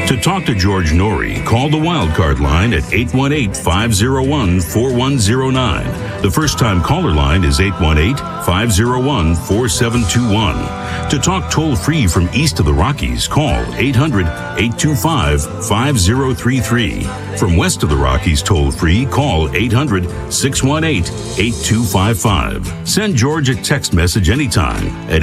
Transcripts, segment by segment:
To talk to George Norrie, call the Wildcard line at 818-501-4109. The first-time caller line is 818-501-4721. To talk toll-free from east of the Rockies, call 800-825-5033. From west of the Rockies toll-free, call 800-618-8255. Send George a text message anytime at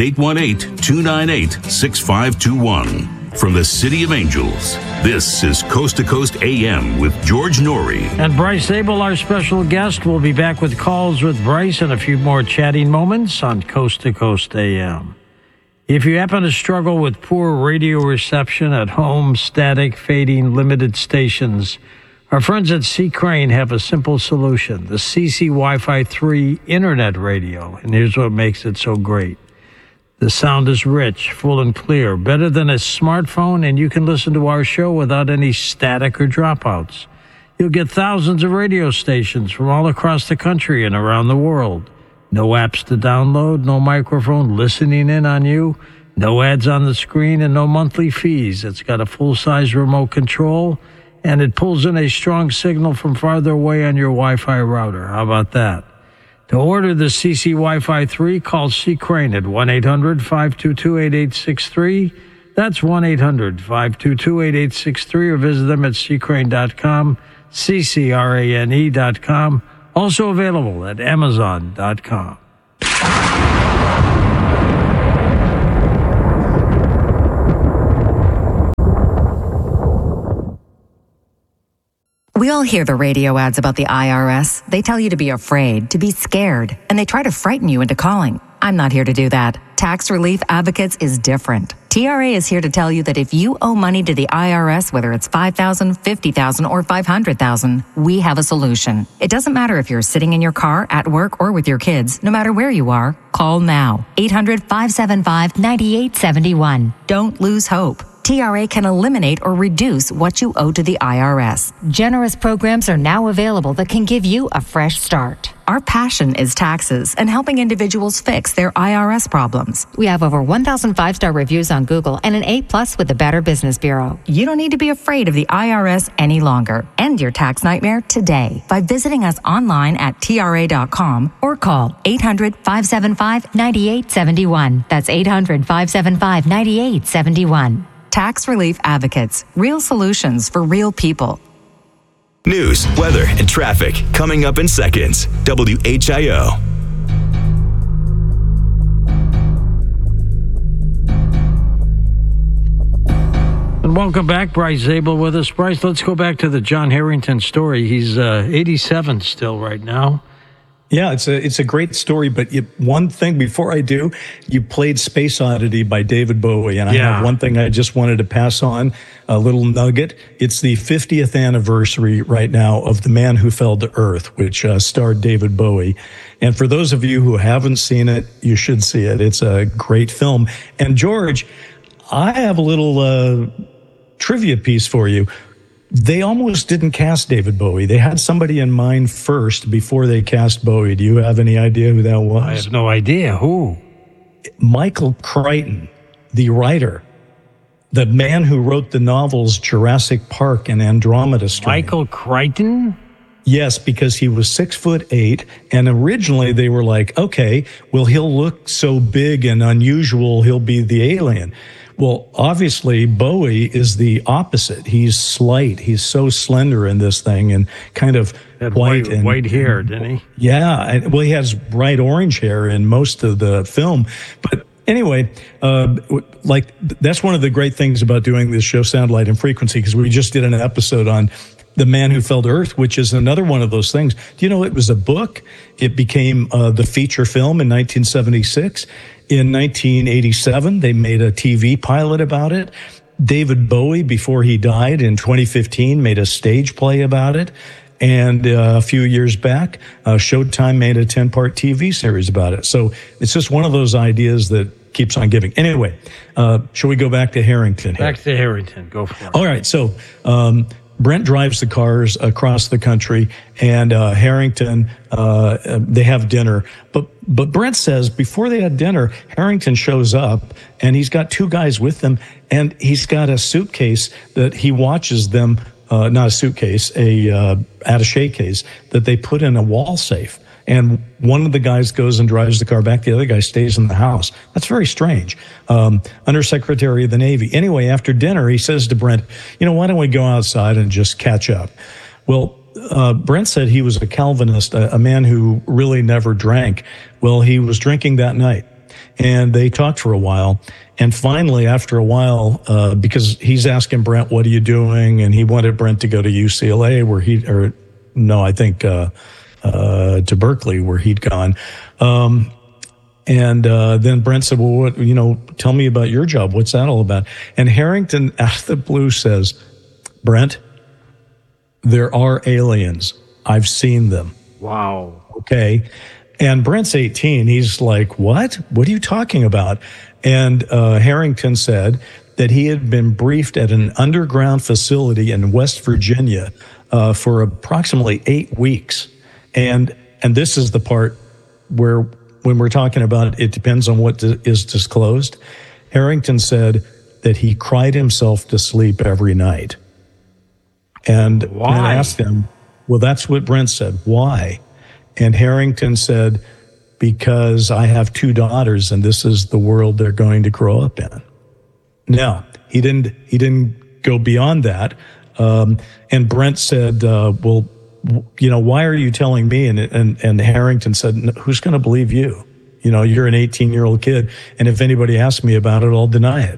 818-298-6521. From the City of Angels, this is Coast to Coast AM with George Norrie. And Bryce Zabel, our special guest, will be back with calls with Bryce and a few more chatting moments on Coast to Coast AM. If you happen to struggle with poor radio reception at home, static, fading, limited stations, our friends at C. Crane have a simple solution, the CC Wi-Fi 3 Internet Radio. And here's what makes it so great. The sound is rich, full and clear, better than a smartphone, and you can listen to our show without any static or dropouts. You'll get thousands of radio stations from all across the country and around the world. No apps to download, no microphone listening in on you, no ads on the screen, and no monthly fees. It's got a full-size remote control, and it pulls in a strong signal from farther away on your Wi-Fi router. How about that? To order the CC Wi-Fi 3, call C. Crane at 1-800-522-8863. That's 1-800-522-8863, or visit them at ccrane.com, ccrane.com. Also available at amazon.com. We all hear the radio ads about the IRS. They tell you to be afraid, to be scared, and they try to frighten you into calling. I'm not here to do that. Tax Relief Advocates is different. TRA is here to tell you that if you owe money to the IRS, whether it's $5,000, $50,000, or $500,000, we have a solution. It doesn't matter if you're sitting in your car, at work, or with your kids. No matter where you are, call now. 800-575-9871. Don't lose hope. TRA can eliminate or reduce what you owe to the IRS. Generous programs are now available that can give you a fresh start. Our passion is taxes and helping individuals fix their IRS problems. We have over 1,000 5-star reviews on Google and an A+ with the Better Business Bureau. You don't need to be afraid of the IRS any longer. End your tax nightmare today by visiting us online at TRA.com or call 800-575-9871. That's 800-575-9871. Tax Relief Advocates. Real solutions for real people. News, weather, and traffic coming up in seconds. WHIO. And welcome back, Bryce Zabel with us. Bryce, let's go back to the John Harrington story. He's 87 still right now. Yeah, it's a great story, but one thing before I do, you played Space Oddity by David Bowie, and I have one thing I just wanted to pass on, a little nugget. It's the 50th anniversary right now of The Man Who Fell to Earth, which starred David Bowie. And for those of you who haven't seen it, you should see it. It's a great film. And George, I have a little trivia piece for you. They almost didn't cast David Bowie. They had somebody in mind first before they cast Bowie. Do you have any idea who that was? I have no idea. Who? Michael Crichton, the writer. The man who wrote the novels Jurassic Park and Andromeda Strain. Michael Crichton? Yes, because he was 6'8", and originally they were like, okay, well, he'll look so big and unusual, he'll be the alien. Well, obviously, Bowie is the opposite. He's slight. He's so slender in this thing and kind of white hair, didn't he? Yeah. Well, he has bright orange hair in most of the film. But anyway, that's one of the great things about doing this show, Sound, Light, and Frequency, because we just did an episode on The Man Who Fell to Earth, which is another one of those things. Do you know it was a book? It became the feature film in 1976. In 1987, they made a TV pilot about it. David Bowie, before he died in 2015, made a stage play about it. And a few years back, Showtime made a 10-part TV series about it. So it's just one of those ideas that keeps on giving. Anyway, shall we go back to Harrington here? Back to Harrington. Go for it. All right. So Brent drives the cars across the country, and Harrington, they have dinner. But Brent says before they had dinner, Harrington shows up, and he's got two guys with him, and he's got a suitcase that he watches them, not a suitcase, a attaché case that they put in a wall safe. And one of the guys goes and drives the car back. The other guy stays in the house. That's very strange. Undersecretary of the Navy. Anyway, after dinner, he says to Brent, why don't we go outside and just catch up? Well, Brent said he was a Calvinist, a man who really never drank. Well, he was drinking that night. And they talked for a while. And finally, after a while, because he's asking Brent, what are you doing? And he wanted Brent to go to UCLA to Berkeley, where he'd gone. Then Brent said, well, tell me about your job. What's that all about? And Harrington, out of the blue, says, Brent, there are aliens. I've seen them. Wow. Okay. And Brent's 18. He's like, what? What are you talking about? And Harrington said that he had been briefed at an underground facility in West Virginia for approximately 8 weeks. And this is the part where, when we're talking about it depends on what is disclosed, Harrington said that he cried himself to sleep every night. And I asked him, well, that's what Brent said. Why? And Harrington said, because I have 2 daughters and this is the world they're going to grow up in. Now, he didn't go beyond that. And Brent said, well, why are you telling me? And Harrington said, who's going to believe you? You're an 18-year-old kid. And if anybody asks me about it, I'll deny it.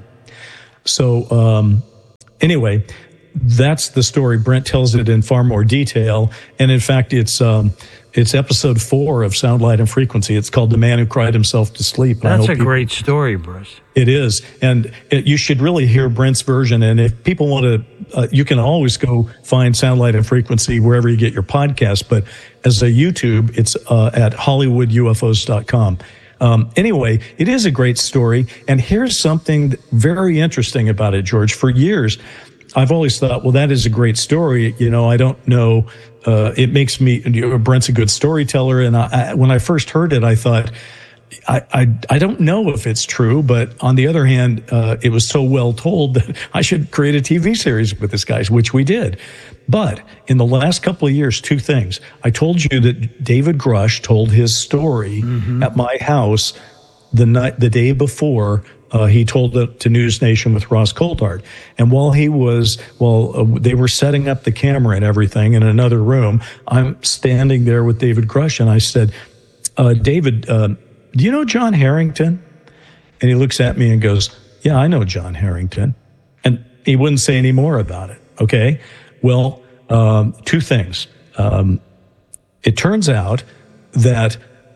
So anyway, that's the story. Brent tells it in far more detail. And in fact, it's episode 4 of Sound, Light, and Frequency. It's called The Man Who Cried Himself to Sleep. That's a great story, Bruce. It is. And you should really hear Brent's version. And if people want to, you can always go find Sound, Light, and Frequency wherever you get your podcast. But as a YouTube, it's at HollywoodUFOs.com. Anyway, it is a great story. And here's something very interesting about it, George. For years, I've always thought, well, that is a great story. I don't know. It makes me, Brent's a good storyteller. And when I first heard it, I thought, I don't know if it's true, but on the other hand, it was so well told that I should create a TV series with this guy, which we did. But in the last couple of years, 2 things. I told you that David Grush told his story at my house the day before. He told it to News Nation with Ross Coulthard. And while they were setting up the camera and everything in another room, I'm standing there with David Grush, and I said, David, do you know John Harrington? And he looks at me and goes, yeah, I know John Harrington. And he wouldn't say any more about it. Okay. Well, 2 things. It turns out that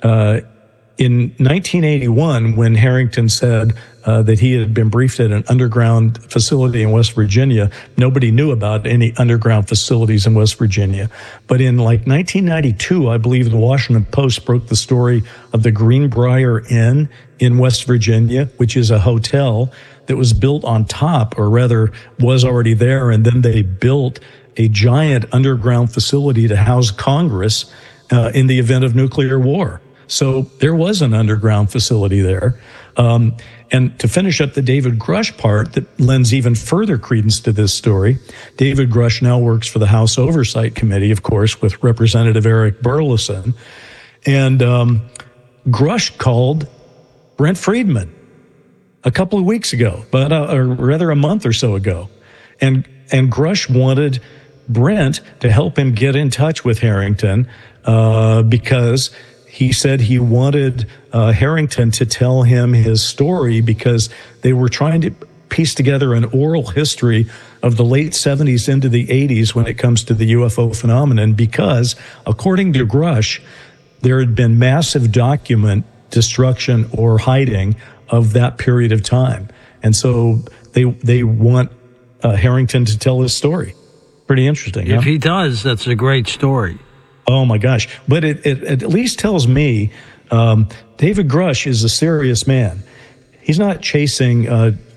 in 1981, when Harrington said that he had been briefed at an underground facility in West Virginia, nobody knew about any underground facilities in West Virginia. But in 1992, I believe the Washington Post broke the story of the Greenbrier Inn in West Virginia, which is a hotel that was built on top, or rather was already there, and then they built a giant underground facility to house Congress in the event of nuclear war. So there was an underground facility there. And to finish up the David Grush part that lends even further credence to this story, David Grush now works for the House Oversight Committee, of course, with Representative Eric Burleson. And Grush called Brent Friedman a couple of weeks ago, or rather a month or so ago. And Grush wanted Brent to help him get in touch with Harrington because he said he wanted Harrington to tell him his story because they were trying to piece together an oral history of the late 70s into the 80s when it comes to the UFO phenomenon, because, according to Grush, there had been massive document destruction or hiding of that period of time. And so they want Harrington to tell his story. Pretty interesting. If he does, that's a great story. Oh, my gosh. But it at least tells me David Grush is a serious man. He's not chasing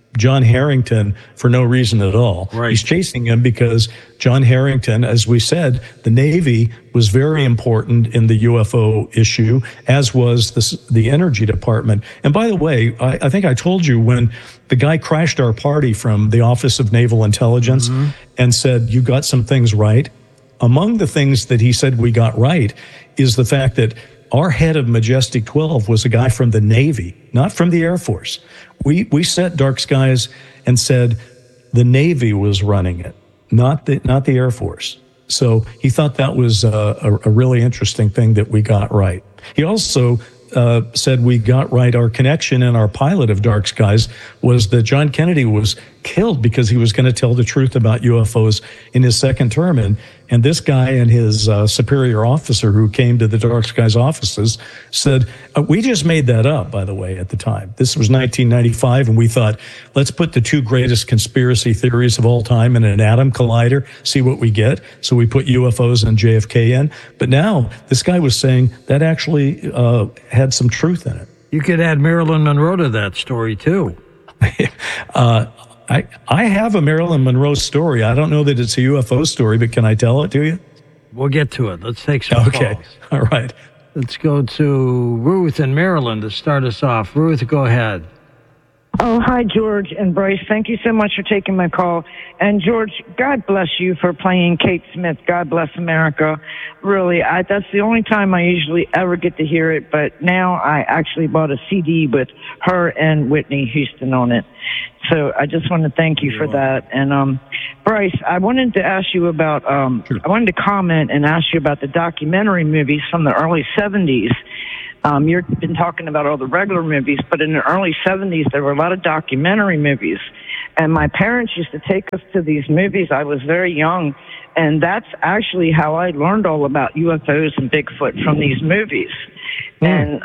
John Harrington for no reason at all. Right. He's chasing him because John Harrington, as we said, the Navy was very important in the UFO issue, as was the Energy Department. And by the way, I think I told you when the guy crashed our party from the Office of Naval Intelligence and said, you got some things right. Among the things that he said we got right is the fact that our head of Majestic 12 was a guy from the Navy, not from the Air Force. We set Dark Skies and said the Navy was running it, not the Air Force. So he thought that was a really interesting thing that we got right. He also said we got right. Our connection and our pilot of Dark Skies was that John Kennedy was killed because he was going to tell the truth about UFOs in his second term. And this guy and his superior officer who came to the Dark Skies offices said, we just made that up, by the way, at the time. This was 1995, and we thought, let's put the two greatest conspiracy theories of all time in an atom collider, see what we get. So we put UFOs and JFK in. But now this guy was saying that actually had some truth in it. You could add Marilyn Monroe to that story, too. I have a Marilyn Monroe story. I don't know that it's a UFO story, but can I tell it to you? We'll get to it. Let's take some calls. All right. Let's go to Ruth in Maryland to start us off. Ruth, go ahead. Oh, hi, George and Bryce. Thank you so much for taking my call. And, George, God bless you for playing Kate Smith. God bless America. Really, that's the only time I usually ever get to hear it, but now I actually bought a CD with her and Whitney Houston on it. So I just want to thank you for that. And, Bryce, I wanted to ask you about, I wanted to comment and ask you about the documentary movies from the early 70s. You've been talking about all the regular movies, but in the early 70s, there were a lot of documentary movies. And my parents used to take us to these movies. I was very young, and that's actually how I learned all about UFOs and Bigfoot, from these movies. And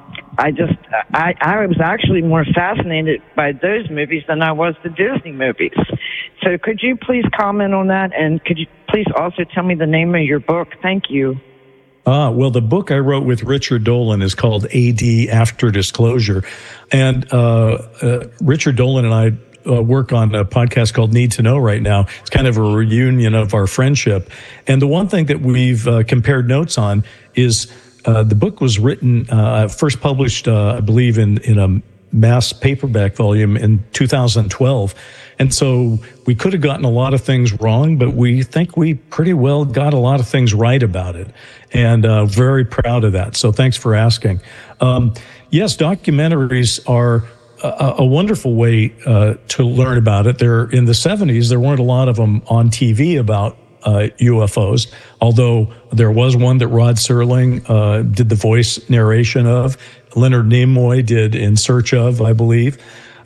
I was actually more fascinated by those movies than I was the Disney movies. So could you please comment on that? And could you please also tell me the name of your book? Thank you. Well, the book I wrote with Richard Dolan is called AD After Disclosure. And Richard Dolan and I work on a podcast called Need to Know right now. It's kind of a reunion of our friendship. And the one thing that we've compared notes on is the book was written, first published, I believe, in a mass paperback volume in 2012. And so we could have gotten a lot of things wrong, but we think we pretty well got a lot of things right about it. And very proud of that. So thanks for asking. Yes, documentaries are a wonderful way to learn about it. In the 70s, there weren't a lot of them on TV about UFOs, although there was one that Rod Serling did the voice narration of. Leonard Nimoy did In Search Of, I believe.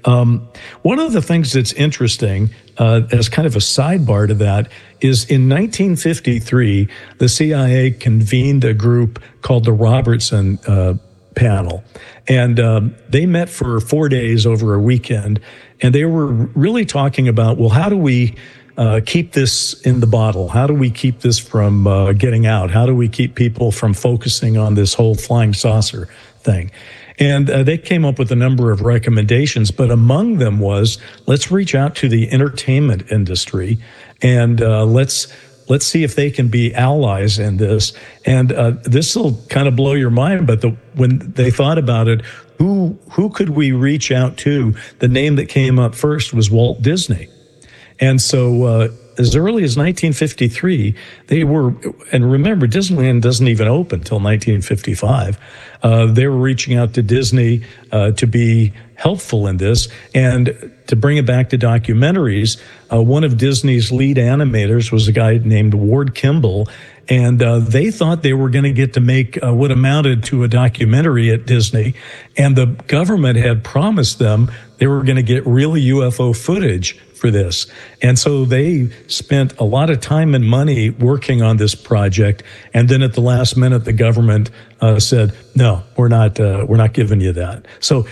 One of the things that's interesting, as kind of a sidebar to that, is in 1953, the CIA convened a group called the Robertson Panel. And they met for 4 days over a weekend, and they were really talking about, well, how do we keep this in the bottle? How do we keep this from getting out? How do we keep people from focusing on this whole flying saucer thing? And they came up with a number of recommendations, but among them was, let's reach out to the entertainment industry and let's see if they can be allies in this. And this will kind of blow your mind, but when they thought about it, who could we reach out to? The name that came up first was Walt Disney. And so as early as 1953, they were, and remember, Disneyland doesn't even open until 1955. They were reaching out to Disney to be helpful in this. And to bring it back to documentaries, one of Disney's lead animators was a guy named Ward Kimball. And they thought they were going to get to make what amounted to a documentary at Disney. And the government had promised them they were going to get really UFO footage for this. And so they spent a lot of time and money working on this project. And then at the last minute, the government said, no, we're not giving you that. So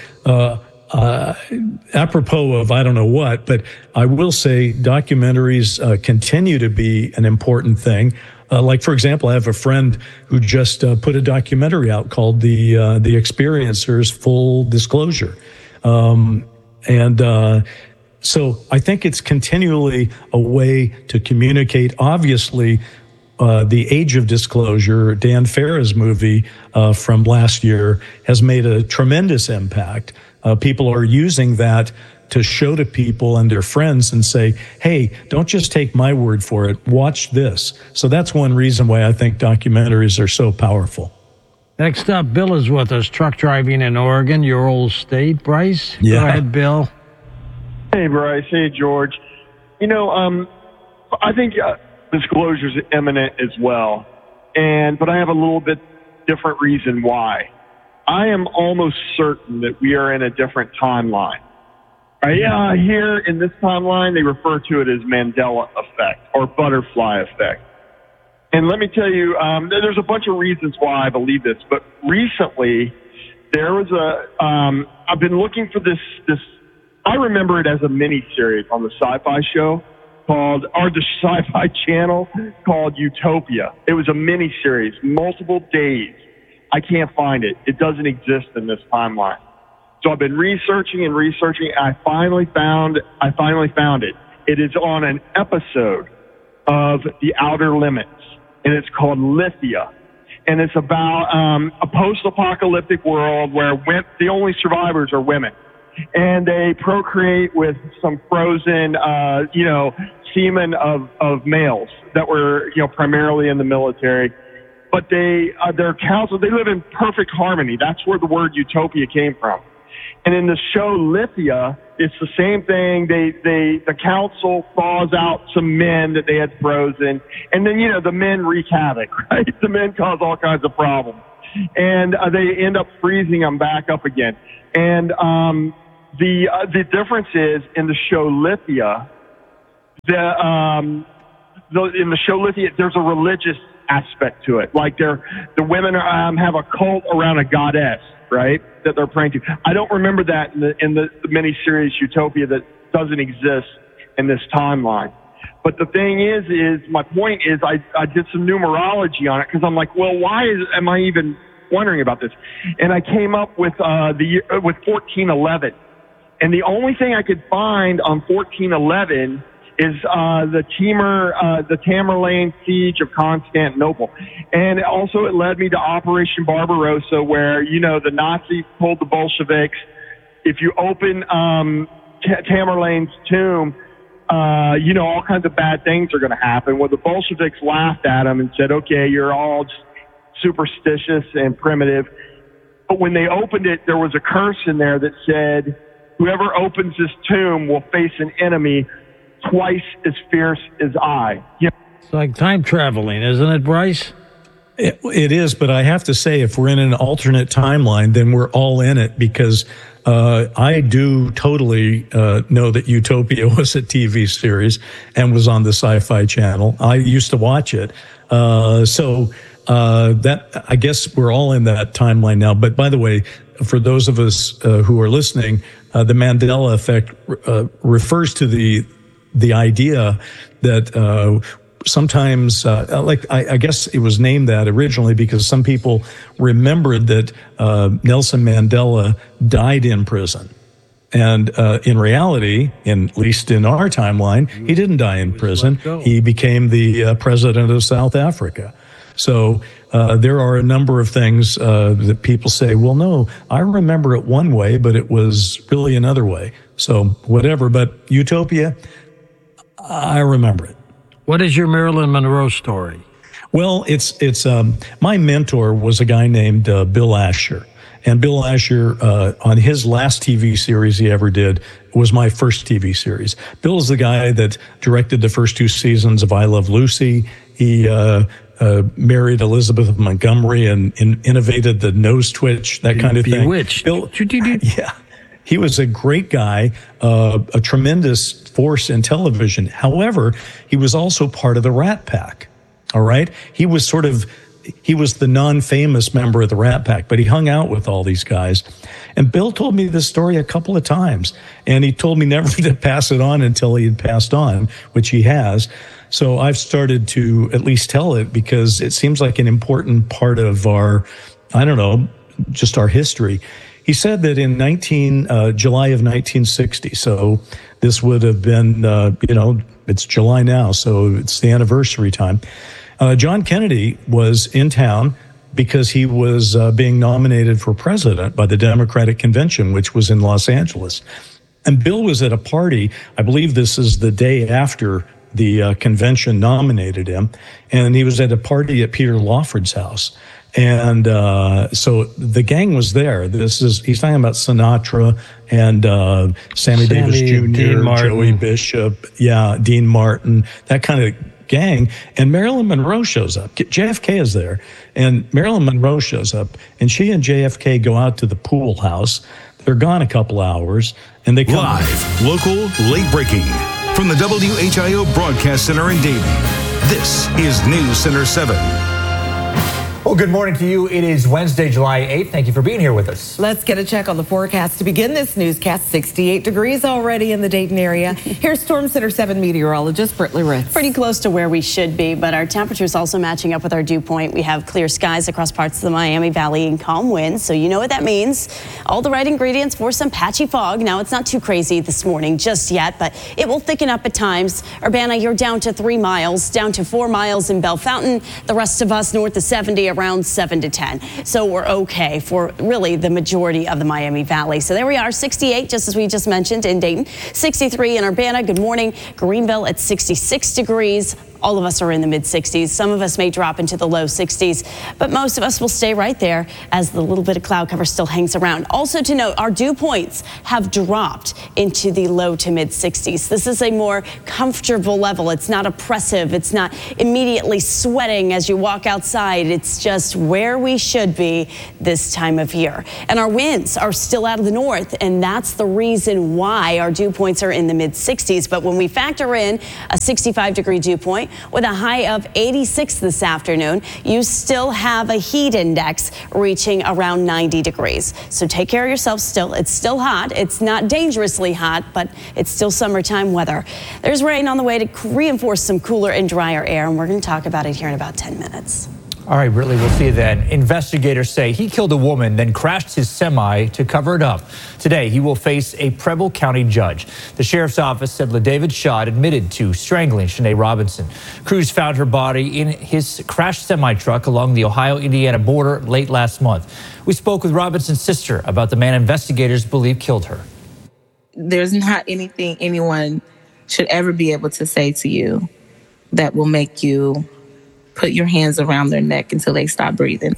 apropos of I don't know what, but I will say documentaries continue to be an important thing. Like, for example, I have a friend who just put a documentary out called The Experiencers Full Disclosure. And So I think it's continually a way to communicate. Obviously, the Age of Disclosure, Dan Farah's movie from last year, has made a tremendous impact. People are using that to show to people and their friends and say, hey, don't just take my word for it, watch this. So that's one reason why I think documentaries are so powerful. Next up, Bill is with us, truck driving in Oregon, your old state. Bryce, Yeah. Go ahead, Bill. Hey, Bryce. Hey, George. I think disclosure is imminent as well, but I have a little bit different reason why. I am almost certain that we are in a different timeline. Here in this timeline, they refer to it as Mandela effect or butterfly effect. And let me tell you, there's a bunch of reasons why I believe this, but recently there was I've been looking for this, I remember it as a mini-series on the Sci-Fi show the Sci-Fi channel called Utopia. It was a mini-series, multiple days. I can't find it. It doesn't exist in this timeline. So I've been researching and researching. I finally found it. It is on an episode of The Outer Limits, and it's called Lithia. And it's about a post-apocalyptic world where the only survivors are women. And they procreate with some frozen, semen of males that were, primarily in the military. But they're counseled. They live in perfect harmony. That's where the word utopia came from. And in the show Lithia, it's the same thing. The council thaws out some men that they had frozen, and then the men wreak havoc. Right? The men cause all kinds of problems, and they end up freezing them back up again. And the difference is in the show Lithia, in the show Lithia, there's a religious aspect to it. Like the women have a cult around a goddess, right, that they're praying to. I don't remember that in the miniseries Utopia that doesn't exist in this timeline. But the thing is my point is I did some numerology on it because I'm like, well, why am I even wondering about this? And I came up with with 1411, and the only thing I could find on 1411 is the Tamerlane siege of Constantinople. And also it led me to Operation Barbarossa, where, the Nazis told the Bolsheviks, if you open Tamerlane's tomb, all kinds of bad things are going to happen. Well, the Bolsheviks laughed at them and said, okay, you're all superstitious and primitive. But when they opened it, there was a curse in there that said, whoever opens this tomb will face an enemy twice as fierce as I. It's like time traveling, isn't it, Bryce? It is, but I have to say, if we're in an alternate timeline, then we're all in it, because I do totally know that Utopia was a TV series and was on the Sci-Fi Channel. I used to watch it. So that, I guess we're all in that timeline now. But by the way, for those of us who are listening, the Mandela effect refers to the idea that sometimes, I guess it was named that originally because some people remembered that Nelson Mandela died in prison. And in reality, at least in our timeline, he didn't die in prison. He became the president of South Africa. So there are a number of things that people say, well, no, I remember it one way, but it was really another way. So whatever, but Utopia, I remember it. What is your Marilyn Monroe story? Well, it's my mentor was a guy named Bill Asher. And Bill Asher, on his last TV series he ever did, was my first TV series. Bill is the guy that directed the first 2 seasons of I Love Lucy. He married Elizabeth Montgomery and innovated the nose twitch, that kind of thing. Bewitched. Bill, yeah. He was a great guy, a tremendous force in television. However, he was also part of the Rat Pack. All right. He was the non-famous member of the Rat Pack, but he hung out with all these guys. And Bill told me this story a couple of times, and he told me never to pass it on until he had passed on, which he has. So I've started to at least tell it because it seems like an important part of our, just our history. He said that in July of 1960, so this would have been, it's July now, so it's the anniversary time. John Kennedy was in town because he was being nominated for president by the Democratic Convention, which was in Los Angeles. And Bill was at a party. I believe this is the day after the convention nominated him. And he was at a party at Peter Lawford's house. And so the gang was there. He's talking about Sinatra and Sammy Davis Jr., Joey Bishop, Dean Martin, that kind of gang. And Marilyn Monroe shows up. JFK is there. And Marilyn Monroe shows up. And she and JFK go out to the pool house. They're gone a couple hours. And they come live, local, late breaking. From the WHIO Broadcast Center in Dayton, this is News Center 7. Well, good morning to you. It is Wednesday, July 8th. Thank you for being here with us. Let's get a check on the forecast to begin this newscast. 68 degrees already in the Dayton area. Here's Storm Center 7 meteorologist Brittany Ritz. Pretty close to where we should be, but our temperatures also matching up with our dew point. We have clear skies across parts of the Miami Valley and calm winds, so you know what that means. All the right ingredients for some patchy fog. Now, it's not too crazy this morning just yet, but it will thicken up at times. Urbana, you're down to 3 miles, down to 4 miles in Bell Fountain. The rest of us north of 70 around 7 to 10. So we're okay for really the majority of the Miami Valley. So there we are, 68, just as we just mentioned in Dayton, 63 in Urbana. Good morning. Greenville at 66 degrees. All of us are in the mid-60s. Some of us may drop into the low 60s, but most of us will stay right there as the little bit of cloud cover still hangs around. Also to note, our dew points have dropped into the low to mid-60s. This is a more comfortable level. It's not oppressive. It's not immediately sweating as you walk outside. It's just where we should be this time of year. And our winds are still out of the north, and that's the reason why our dew points are in the mid-60s. But when we factor in a 65-degree dew point, with a high of 86 this afternoon, you still have a heat index reaching around 90 degrees. So take care of yourself still. It's still hot. It's not dangerously hot, but it's still summertime weather. There's rain on the way to reinforce some cooler and drier air, and we're going to talk about it here in about 10 minutes. All right, Brittany, we'll see you then. Investigators say he killed a woman, then crashed his semi to cover it up. Today, he will face a Preble County judge. The sheriff's office said LaDavid Schott admitted to strangling Shanae Robinson. Crews found her body in his crashed semi-truck along the Ohio-Indiana border late last month. We spoke with Robinson's sister about the man investigators believe killed her. There's not anything anyone should ever be able to say to you that will make you put your hands around their neck until they stop breathing.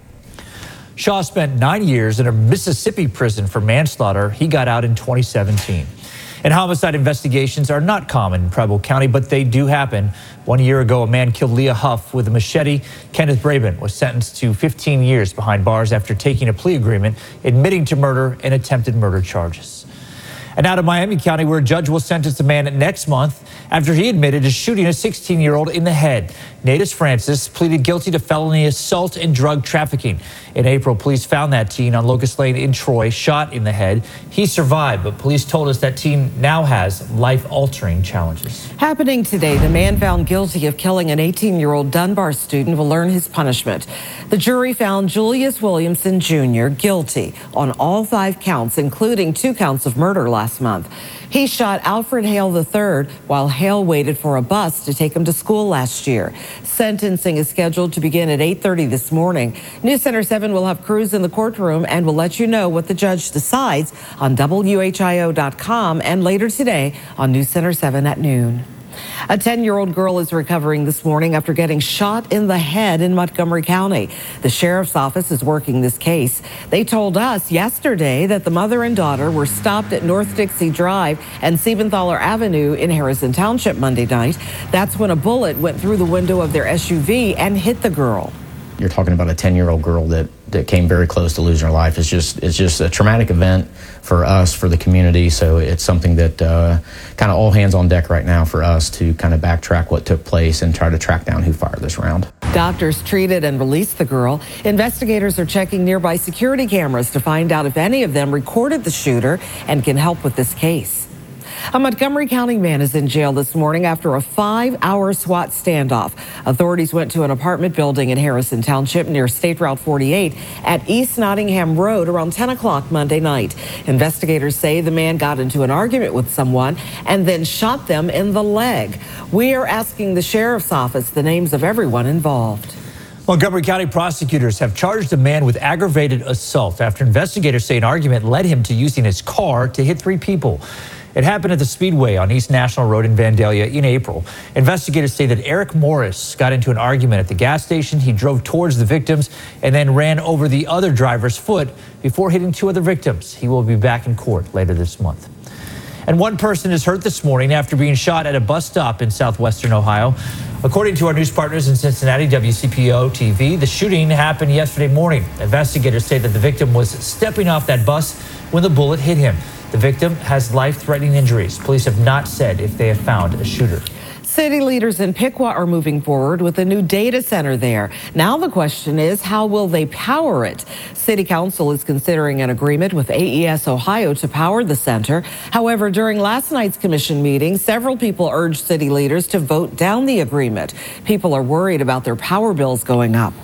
Shaw spent 9 years in a Mississippi prison for manslaughter. He got out in 2017. And homicide investigations are not common in Preble County, but they do happen. 1 year ago, a man killed Leah Huff with a machete. Kenneth Brabant was sentenced to 15 years behind bars after taking a plea agreement, admitting to murder and attempted murder charges. And out of Miami County, where a judge will sentence a man next month after he admitted to shooting a 16-year-old in the head. Natus Francis pleaded guilty to felony assault and drug trafficking. In April, police found that teen on Locust Lane in Troy, shot in the head. He survived, but police told us that teen now has life-altering challenges. Happening today, the man found guilty of killing an 18-year-old Dunbar student will learn his punishment. The jury found Julius Williamson Jr. guilty on all 5 counts, including 2 counts of murder last month. He shot Alfred Hale III while Hale waited for a bus to take him to school last year. Sentencing is scheduled to begin at 8:30 this morning. News Center 7 will have crews in the courtroom and will let you know what the judge decides on WHIO.com and later today on News Center 7 at noon. A 10-year-old girl is recovering this morning after getting shot in the head in Montgomery County. The sheriff's office is working this case. They told us yesterday that the mother and daughter were stopped at North Dixie Drive and Siebenthaler Avenue in Harrison Township Monday night. That's when a bullet went through the window of their SUV and hit the girl. You're talking about a 10-year-old girl that came very close to losing her life. It's just a traumatic event for us, for the community. So it's something that kind of all hands on deck right now for us to kind of backtrack what took place and try to track down who fired this round. Doctors treated and released the girl. Investigators are checking nearby security cameras to find out if any of them recorded the shooter and can help with this case. A Montgomery County man is in jail this morning after a 5-hour SWAT standoff. Authorities went to an apartment building in Harrison Township near State Route 48 at East Nottingham Road around 10 o'clock Monday night. Investigators say the man got into an argument with someone and then shot them in the leg. We are asking the sheriff's office the names of everyone involved. Montgomery County prosecutors have charged a man with aggravated assault after investigators say an argument led him to using his car to hit 3 people. It happened at the Speedway on East National Road in Vandalia in April. Investigators say that Eric Morris got into an argument at the gas station. He drove towards the victims and then ran over the other driver's foot before hitting 2 other victims. He will be back in court later this month. And one person is hurt this morning after being shot at a bus stop in southwestern Ohio. According to our news partners in Cincinnati, WCPO TV, the shooting happened yesterday morning. Investigators say that the victim was stepping off that bus when the bullet hit him. The victim has life-threatening injuries. Police have not said if they have found a shooter. City leaders in Piqua are moving forward with a new data center there. Now the question is, how will they power it? City Council is considering an agreement with AES Ohio to power the center. However, during last night's commission meeting, several people urged city leaders to vote down the agreement. People are worried about their power bills going up.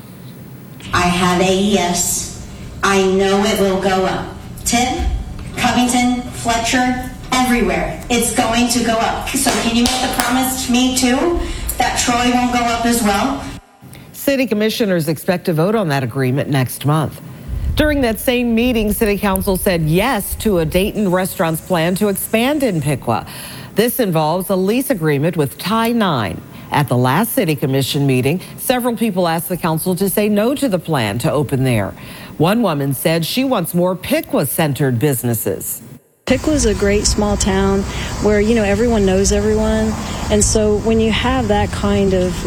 I have AES. I know it will go up. Tip, Covington, Fletcher, everywhere. It's going to go up. So can you make the promise to me too that Troy won't go up as well? City commissioners expect to vote on that agreement next month. During that same meeting, City Council said yes to a Dayton restaurant's plan to expand in Piqua. This involves a lease agreement with Thai 9. At the last City Commission meeting, several people asked the council to say no to the plan to open there. One woman said she wants more Piqua-centered businesses. Piqua's a great small town where, everyone knows everyone. And so when you have that kind of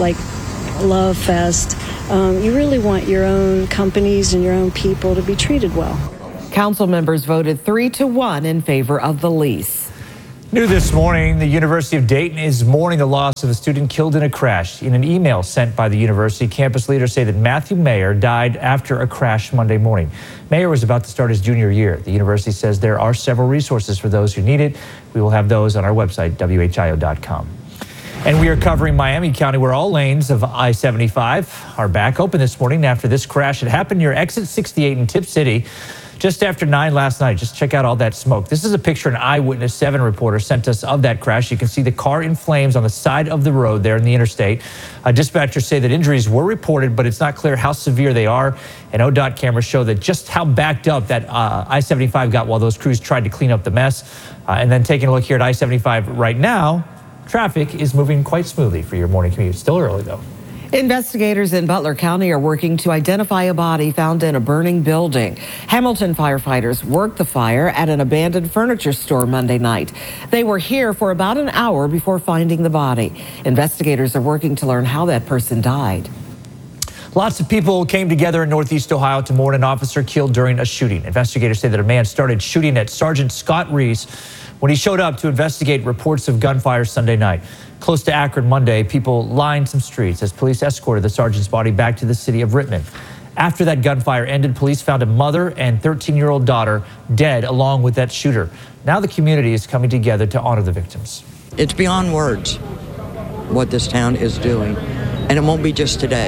love fest, you really want your own companies and your own people to be treated well. Council members voted 3-1 in favor of the lease. New this morning, the University of Dayton is mourning the loss of a student killed in a crash. In an email sent by the university, campus leaders say that Matthew Mayer died after a crash Monday morning. Mayer was about to start his junior year. The university says there are several resources for those who need it. We will have those on our website, WHIO.com. And we are covering Miami County, where all lanes of I-75 are back open this morning after this crash. It happened near exit 68 in Tip City just after 9 last night. Just check out all that smoke. This is a picture an Eyewitness 7 reporter sent us of that crash. You can see the car in flames on the side of the road there in the interstate. Dispatchers say that injuries were reported, but it's not clear how severe they are. And ODOT cameras show that just how backed up that I-75 got while those crews tried to clean up the mess. And then taking a look here at I-75 right now, traffic is moving quite smoothly for your morning commute. Still early, though. Investigators in Butler County are working to identify a body found in a burning building. Hamilton firefighters worked the fire at an abandoned furniture store Monday night. They were here for about an hour before finding the body. Investigators are working to learn how that person died. Lots of people came together in Northeast Ohio to mourn an officer killed during a shooting. Investigators say that a man started shooting at Sergeant Scott Reese when he showed up to investigate reports of gunfire Sunday night. Close to Akron Monday, people lined some streets as police escorted the sergeant's body back to the city of Rittman. After that gunfire ended, police found a mother and 13-year-old daughter dead along with that shooter. Now the community is coming together to honor the victims. It's beyond words what this town is doing, and it won't be just today.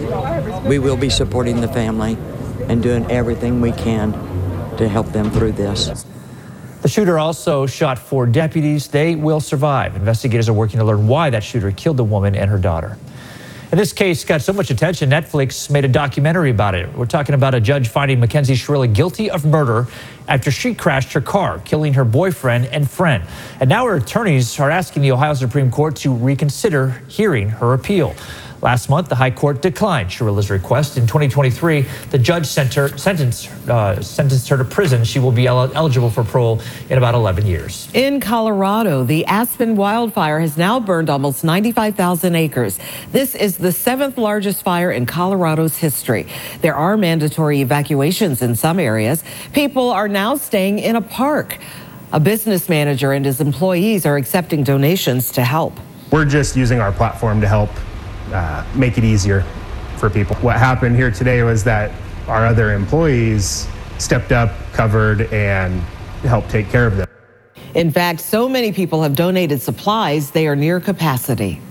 We will be supporting the family and doing everything we can to help them through this. The shooter also shot 4 deputies. They will survive. Investigators are working to learn why that shooter killed the woman and her daughter. And this case got so much attention, Netflix made a documentary about it. We're talking about a judge finding Mackenzie Shirley guilty of murder after she crashed her car, killing her boyfriend and friend. And now her attorneys are asking the Ohio Supreme Court to reconsider hearing her appeal. Last month, the High Court declined Shirilla's request. In 2023, the judge sentenced her to prison. She will be eligible for parole in about 11 years. In Colorado, the Aspen wildfire has now burned almost 95,000 acres. This is the 7th largest fire in Colorado's history. There are mandatory evacuations in some areas. People are now staying in a park. A business manager and his employees are accepting donations to help. We're just using our platform to help make it easier for people. What happened here today was that our other employees stepped up, covered, and helped take care of them. In fact, so many people have donated supplies, they are near capacity.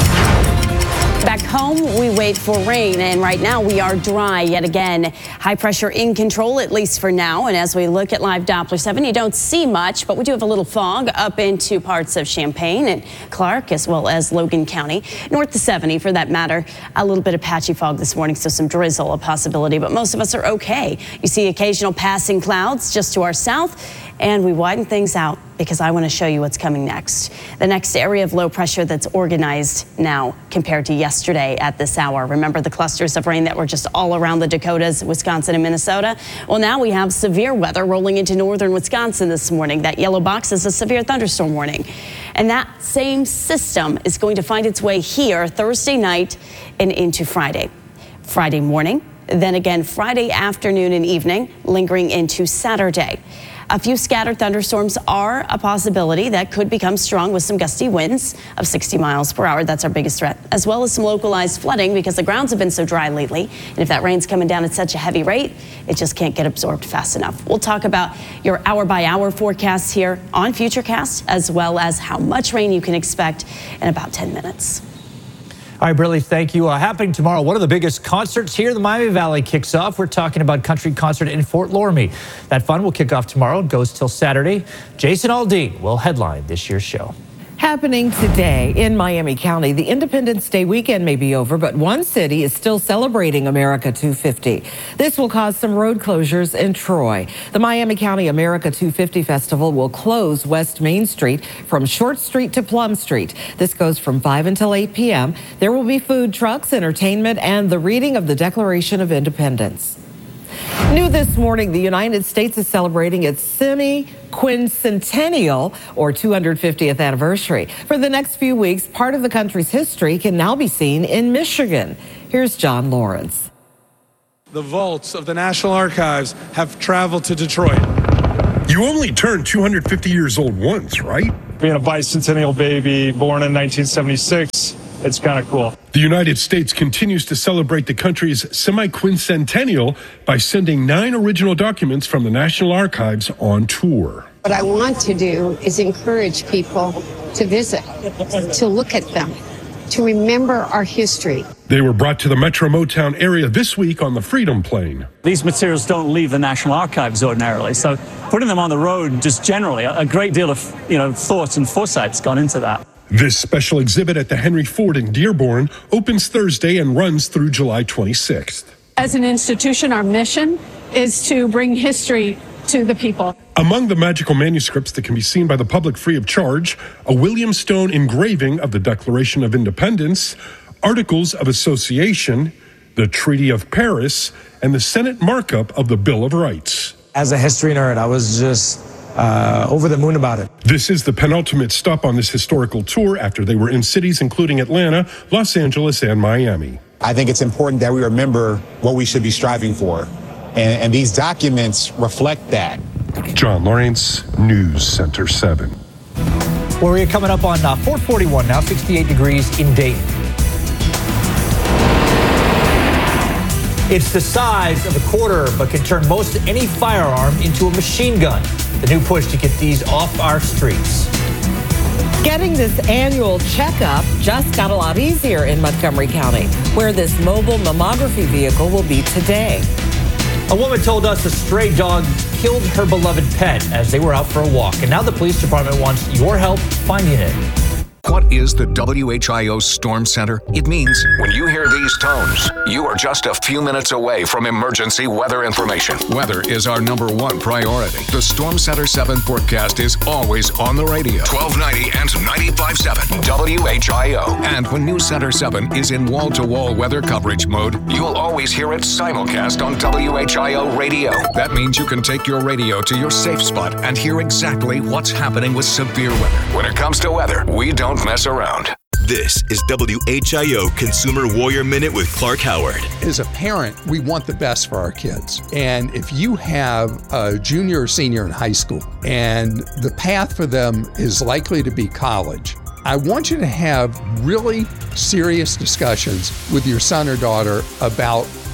Back home, we wait for rain, and right now we are dry yet again. High pressure in control, at least for now. And as we look at live Doppler 7, you don't see much, but we do have a little fog up into parts of Champaign and Clark, as well as Logan County. North to 70, for that matter, a little bit of patchy fog this morning, so some drizzle a possibility, but most of us are okay. You see occasional passing clouds just to our south, and we widen things out because I want to show you what's coming next. The next area of low pressure that's organized now compared to yesterday at this hour. Remember the clusters of rain that were just all around the Dakotas, Wisconsin, and Minnesota? Well, now we have severe weather rolling into northern Wisconsin this morning. That yellow box is a severe thunderstorm warning. And that same system is going to find its way here Thursday night and into Friday. Friday morning, then again Friday afternoon and evening, lingering into Saturday. A few scattered thunderstorms are a possibility that could become strong with some gusty winds of 60 miles per hour. That's our biggest threat, as well as some localized flooding because the grounds have been so dry lately. And if that rain's coming down at such a heavy rate, it just can't get absorbed fast enough. We'll talk about your hour-by-hour forecasts here on Futurecast, as well as how much rain you can expect in about 10 minutes. All right, Briley, thank you. Happening tomorrow, one of the biggest concerts here in the Miami Valley kicks off. We're talking about country concert in Fort Loramie. That fun will kick off tomorrow. It goes till Saturday. Jason Aldean will headline this year's show. Happening today in Miami County, the Independence Day weekend may be over, but one city is still celebrating America 250. This will cause some road closures in Troy. The Miami County America 250 Festival will close West Main Street from Short Street to Plum Street. This goes from 5 until 8 p.m. There will be food trucks, entertainment, and the reading of the Declaration of Independence. New this morning, the United States is celebrating its semi-quincentennial or 250th anniversary. For the next few weeks, part of the country's history can now be seen in Michigan. Here's John Lawrence. The vaults of the National Archives have traveled to Detroit. You only turned 250 years old once, right? Being a bicentennial baby born in 1976, it's kind of cool. The United States continues to celebrate the country's semi-quincentennial by sending 9 original documents from the National Archives on tour. What I want to do is encourage people to visit, to look at them, to remember our history. They were brought to the Metro Motown area this week on the Freedom Plane. These materials don't leave the National Archives ordinarily, so putting them on the road just generally, a great deal of thought and foresight's gone into that. This special exhibit at the Henry Ford in Dearborn opens Thursday and runs through July 26th. As an institution, our mission is to bring history to the people. Among the magical manuscripts that can be seen by the public free of charge, a William Stone engraving of the Declaration of Independence, Articles of Association, the Treaty of Paris, and the Senate markup of the Bill of Rights. As a history nerd, I was just over the moon about it. This is the penultimate stop on this historical tour after they were in cities including Atlanta, Los Angeles, and Miami. I think it's important that we remember what we should be striving for. And these documents reflect that. John Lawrence, News Center 7. We're coming up on 441 now, 68 degrees in Dayton. It's the size of a quarter, but can turn most any firearm into a machine gun. The new push to get these off our streets. Getting this annual checkup just got a lot easier in Montgomery County, where this mobile mammography vehicle will be today. A woman told us a stray dog killed her beloved pet as they were out for a walk, and now the police department wants your help finding it. What is the WHIO Storm Center? It means when you hear these tones, you are just a few minutes away from emergency weather information. Weather is our #1 priority. The Storm Center 7 forecast is always on the radio. 1290 and 95.7 WHIO. And when News Center 7 is in wall-to-wall weather coverage mode, you'll always hear it simulcast on WHIO radio. That means you can take your radio to your safe spot and hear exactly what's happening with severe weather. When it comes to weather, we don't mess around. This is WHIO Consumer Warrior Minute with Clark Howard. As a parent, we want the best for our kids. And if you have a junior or senior in high school and the path for them is likely to be college, I want you to have really serious discussions with your son or daughter about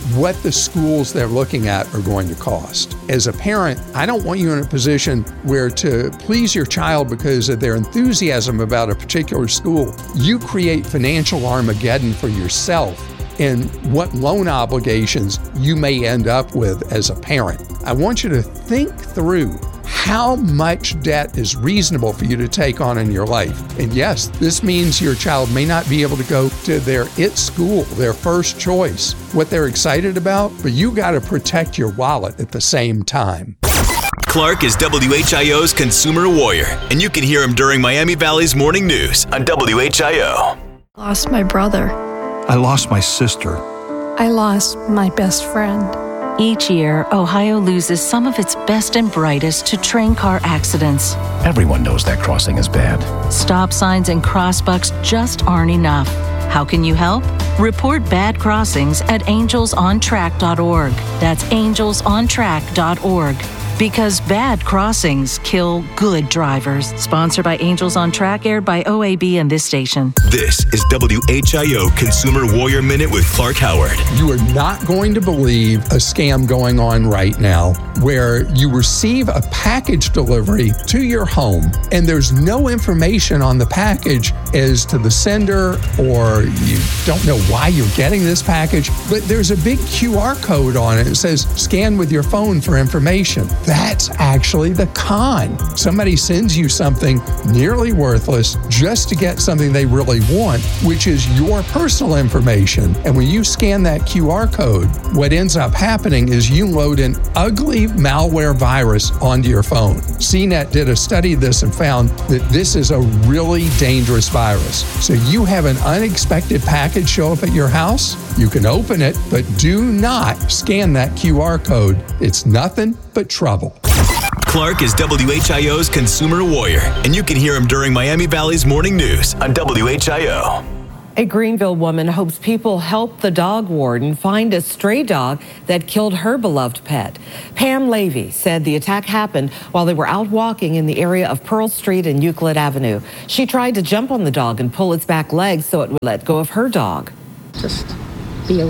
what the schools they're looking at are going to cost. As a parent, I don't want you in a position where to please your child because of their enthusiasm about a particular school, you create financial Armageddon for yourself and what loan obligations you may end up with as a parent. I want you to think through how much debt is reasonable for you to take on in your life. And yes, this means your child may not be able to go to their school, their first choice, what they're excited about, but you got to protect your wallet at the same time. Clark is WHIO's consumer warrior, and you can hear him during Miami Valley's morning news on WHIO. Lost my brother. I lost my sister. I lost my best friend. Each year, Ohio loses some of its best and brightest to train car accidents. Everyone knows that crossing is bad. Stop signs and crossbucks just aren't enough. How can you help? Report bad crossings at angelsontrack.org. That's angelsontrack.org. Because bad crossings kill good drivers. Sponsored by Angels on Track, aired by OAB and this station. This is WHIO Consumer Warrior Minute with Clark Howard. You are not going to believe a scam going on right now where you receive a package delivery to your home and there's no information on the package as to the sender, or you don't know why you're getting this package, but there's a big QR code on it. It says scan with your phone for information. That's actually the con. Somebody sends you something nearly worthless just to get something they really want, which is your personal information. And when you scan that QR code, what ends up happening is you load an ugly malware virus onto your phone. CNET did a study of this and found that this is a really dangerous virus. So you have an unexpected package show up at your house, you can open it, but do not scan that QR code. It's nothing but trouble. Clark is WHIO's consumer warrior, and you can hear him during Miami Valley's morning news on WHIO. A Greenville woman hopes people help the dog warden find a stray dog that killed her beloved pet. Pam Levy said the attack happened while they were out walking in the area of Pearl Street and Euclid Avenue. She tried to jump on the dog and pull its back legs so it would let go of her dog. Just be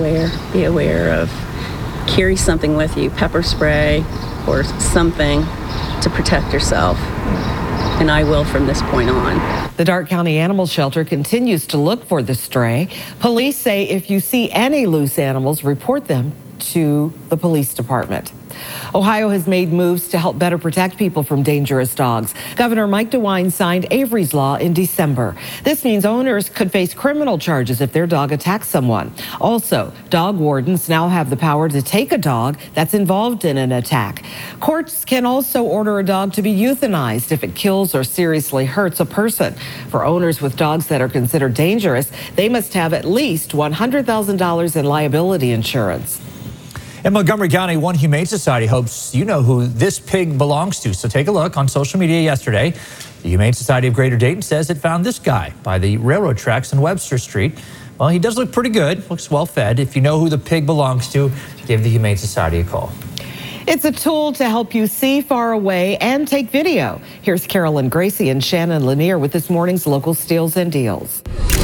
aware of, carry something with you, pepper spray or something to protect yourself. And I will from this point on. The Darke County Animal Shelter continues to look for the stray. Police say if you see any loose animals, report them to the police department. Ohio has made moves to help better protect people from dangerous dogs. Governor Mike DeWine signed Avery's Law in December. This means owners could face criminal charges if their dog attacks someone. Also, dog wardens now have the power to take a dog that's involved in an attack. Courts can also order a dog to be euthanized if it kills or seriously hurts a person. For owners with dogs that are considered dangerous, they must have at least $100,000 in liability insurance. In Montgomery County, One Humane Society hopes you know who this pig belongs to. So take a look on social media yesterday. The Humane Society of Greater Dayton says it found this guy by the railroad tracks on Webster Street. Well, he does look pretty good, looks well fed. If you know who the pig belongs to, give the Humane Society a call. It's a tool to help you see far away and take video. Here's Carolyn Gracie and Shannon Lanier with this morning's local steals and deals.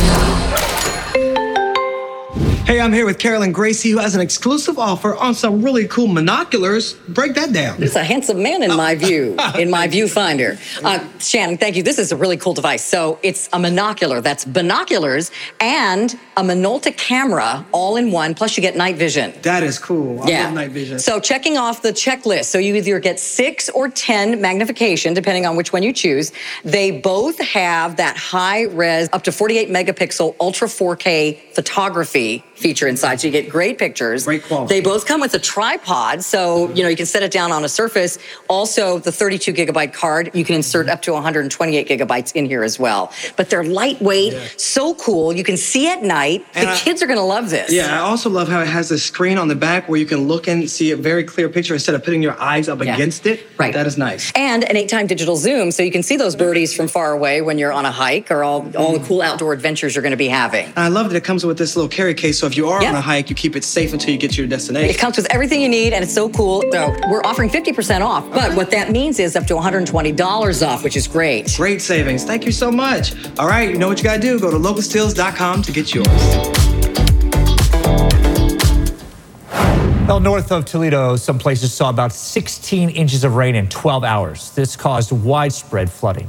Hey, I'm here with Carolyn Gracie, who has an exclusive offer on some really cool binoculars. Break that down. It's a handsome man in my view, in my viewfinder. Shannon, thank you. This is a really cool device. So it's a monocular. That's binoculars and a Minolta camera all in one, plus you get night vision. That is cool. I love night vision. So checking off the checklist. So you either get 6 or 10 magnification, depending on which one you choose. They both have that high res, up to 48 megapixel, ultra 4K photography feature inside, so you get great pictures. Great quality. They both come with a tripod, so you can set it down on a surface. Also, the 32 gigabyte card, you can insert up to 128 gigabytes in here as well. But they're lightweight, so cool. You can see at night. And the kids are going to love this. Yeah, I also love how it has a screen on the back where you can look and see a very clear picture instead of putting your eyes up against it. Right. That is nice. And an 8-time digital zoom, so you can see those birdies from far away when you're on a hike or all the cool outdoor adventures you're going to be having. And I love that it comes with this little carry case, so if you are on a hike, you keep it safe until you get to your destination. It comes with everything you need, and it's so cool. So we're offering 50% off, but what that means is up to $120 off, which is great. Great savings. Thank you so much. All right, you know what you got to do. Go to localsteals.com to get yours. Well, north of Toledo, some places saw about 16 inches of rain in 12 hours. This caused widespread flooding.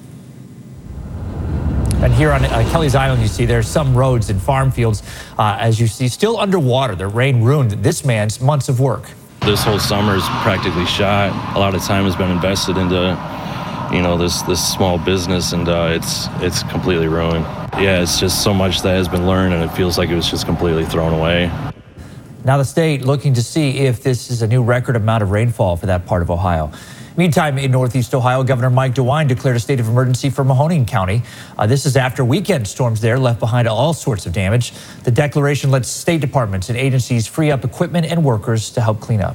And here on Kelly's Island, you see there's some roads and farm fields, as you see, still underwater. The rain ruined this man's months of work. This whole summer is practically shot. A lot of time has been invested into, this small business, and it's completely ruined. Yeah, it's just so much that has been learned, and it feels like it was just completely thrown away. Now the state looking to see if this is a new record amount of rainfall for that part of Ohio. Meantime, in Northeast Ohio, Governor Mike DeWine declared a state of emergency for Mahoning County. This is after weekend storms there left behind all sorts of damage. The declaration lets state departments and agencies free up equipment and workers to help clean up.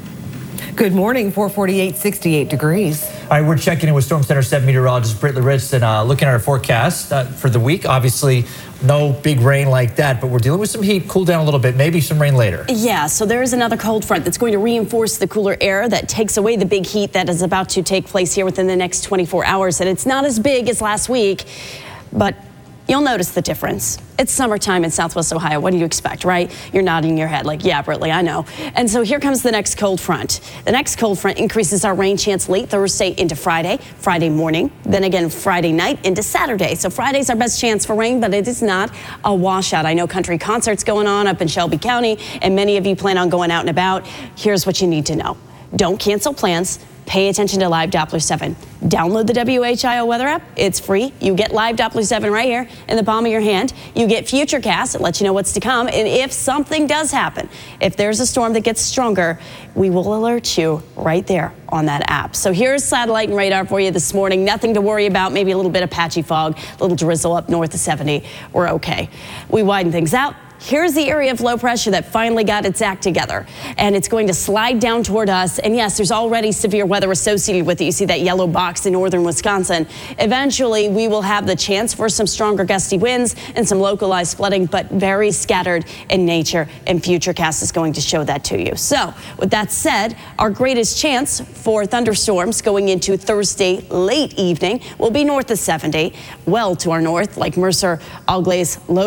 Good morning, 448, 68 degrees. All right, we're checking in with Storm Center 7 meteorologist Britt Laritz and looking at our forecast for the week. Obviously, no big rain like that, but we're dealing with some heat, cool down a little bit, maybe some rain later. Yeah, so there is another cold front that's going to reinforce the cooler air that takes away the big heat that is about to take place here within the next 24 hours. And it's not as big as last week, but you'll notice the difference. It's summertime in Southwest Ohio. What do you expect, right? You're nodding your head like, yeah, Britley, I know. And so here comes the next cold front. The next cold front increases our rain chance late Thursday into Friday morning, then again Friday night into Saturday. So Friday's our best chance for rain, but it is not a washout. I know country concerts going on up in Shelby County, and many of you plan on going out and about. Here's what you need to know. Don't cancel plans. Pay attention to Live Doppler 7. Download the WHIO weather app. It's free. You get Live Doppler 7 right here in the palm of your hand. You get Futurecast. It lets you know what's to come. And if something does happen, if there's a storm that gets stronger, we will alert you right there on that app. So here's satellite and radar for you this morning. Nothing to worry about. Maybe a little bit of patchy fog, a little drizzle up north of 70. We're okay. We widen things out. Here's the area of low pressure that finally got its act together, and it's going to slide down toward us. And yes, there's already severe weather associated with it. You see that yellow box in northern Wisconsin. Eventually, we will have the chance for some stronger gusty winds and some localized flooding, but very scattered in nature, and Futurecast is going to show that to you. So with that said, our greatest chance for thunderstorms going into Thursday late evening will be north of 70, well to our north, like Mercer, Auglaize, low